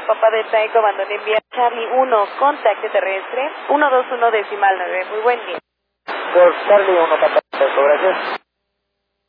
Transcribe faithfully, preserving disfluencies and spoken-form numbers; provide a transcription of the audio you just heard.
Papá Delta Eco, abandone envía Charlie uno, contacto terrestre, uno dos uno decimal nueve. Muy buen día. Por Charlie uno, Papá Delta Eco, gracias.